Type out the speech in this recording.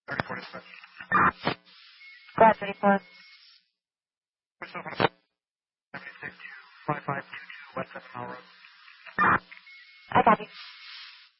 34 dispatch. Go ahead, 34. 56 to 5522 West 7 Mile Road. I copy.